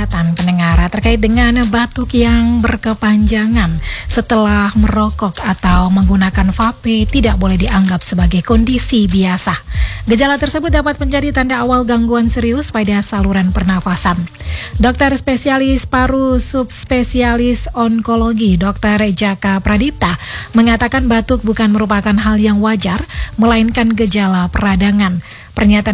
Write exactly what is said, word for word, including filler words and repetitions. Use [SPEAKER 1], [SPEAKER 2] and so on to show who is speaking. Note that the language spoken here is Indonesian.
[SPEAKER 1] kesehatan pendengar terkait dengan batuk yang berkepanjangan setelah merokok atau menggunakan vape tidak boleh dianggap sebagai kondisi biasa. Gejala tersebut dapat menjadi tanda awal gangguan serius pada saluran pernafasan. Dokter spesialis paru subspesialis onkologi Dokter Jaka Pradipta mengatakan batuk bukan merupakan hal yang wajar, melainkan gejala peradangan. Pernyataan